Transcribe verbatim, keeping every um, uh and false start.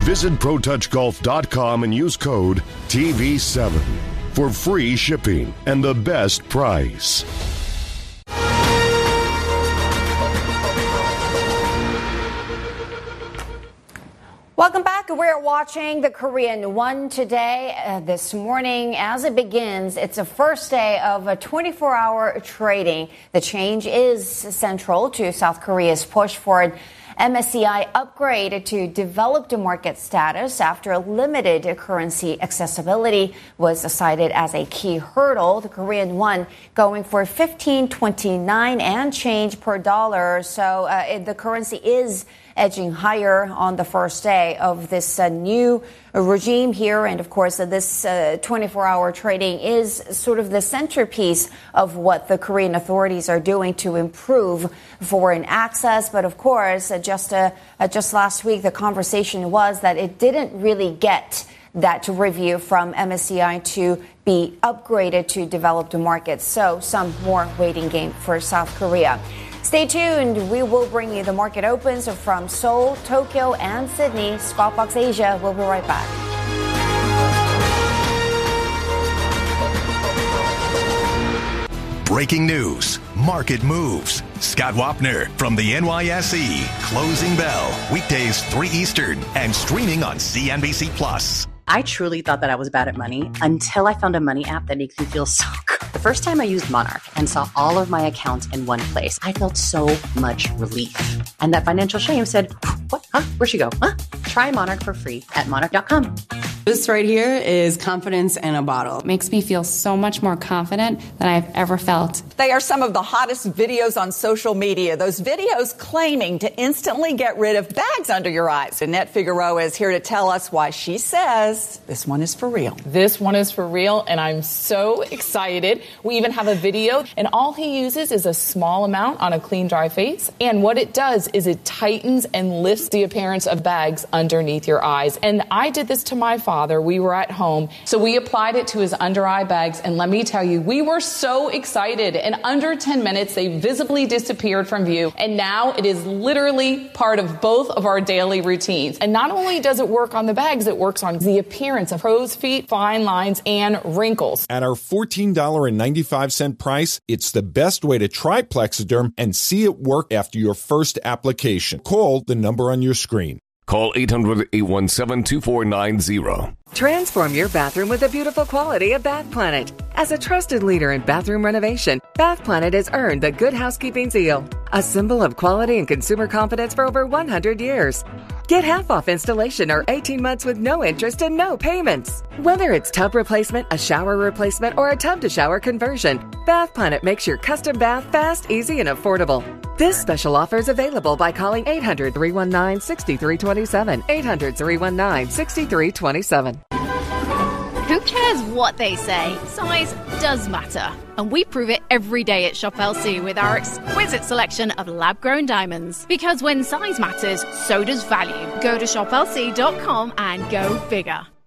Visit pro touch golf dot com and use code T V seven for free shipping and the best price. Welcome back. We're watching the Korean Won today, uh, this morning. As it begins, it's the first day of a twenty-four hour trading. The change is central to South Korea's push for an M S C I upgrade to developed market status after limited currency accessibility was cited as a key hurdle. The Korean won going for fifteen twenty-nine and change per dollar. So uh, it, the currency is edging higher on the first day of this uh, new regime here. And of course, uh, this uh, twenty-four hour trading is sort of the centerpiece of what the Korean authorities are doing to improve foreign access. But of course, uh, just, uh, uh, just last week, the conversation was that it didn't really get that review from M S C I to be upgraded to developed markets. So some more waiting game for South Korea. Stay tuned. We will bring you the market opens from Seoul, Tokyo, and Sydney. Squawk Box Asia. We'll be right back. Breaking news, market moves. Scott Wapner from the N Y S E. Closing bell. Weekdays three Eastern and streaming on C N B C Plus. I truly thought that I was bad at money until I found a money app that makes me feel so good. The first time I used Monarch and saw all of my accounts in one place, I felt so much relief. And that financial shame said, what? Huh? Where'd she go? Huh? Try Monarch for free at monarch dot com. This right here is confidence in a bottle. It makes me feel so much more confident than I've ever felt. They are some of the hottest videos on social media. Those videos claiming to instantly get rid of bags under your eyes. Annette Figueroa is here to tell us why she says this one is for real. This one is for real, and I'm so excited. We even have a video, and all he uses is a small amount on a clean, dry face. And what it does is it tightens and lifts the appearance of bags underneath your eyes. And I did this to my father. We were at home, so we applied it to his under eye bags, and let me tell you, we were so excited. In under ten minutes, they visibly disappeared from view, and now it is literally part of both of our daily routines. And not only does it work on the bags, it works on the appearance of crow's feet, fine lines, and wrinkles. At our fourteen ninety-five price, it's the best way to try Plexiderm and see it work after your first application. Call the number on your screen. Call eight hundred, eight one seven, two four nine zero. Transform your bathroom with the beautiful quality of Bath Planet. As a trusted leader in bathroom renovation, Bath Planet has earned the Good Housekeeping seal, a symbol of quality and consumer confidence for over one hundred years. Get half off installation or eighteen months with no interest and no payments. Whether it's tub replacement, a shower replacement, or a tub-to-shower conversion, Bath Planet makes your custom bath fast, easy, and affordable. This special offer is available by calling eight hundred, three one nine, six three two seven, eight hundred, three one nine, six three two seven. Who cares what they say? Size does matter. And we prove it every day at Shop L C with our exquisite selection of lab-grown diamonds. Because when size matters, so does value. Go to shop L C dot com and go bigger.